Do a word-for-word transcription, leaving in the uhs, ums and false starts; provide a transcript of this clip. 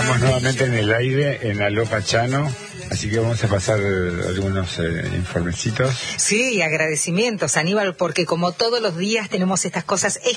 Estamos nuevamente en el aire, en Aloha Chano, así que vamos a pasar algunos eh, informecitos. Sí, agradecimientos, Aníbal, porque como todos los días tenemos estas cosas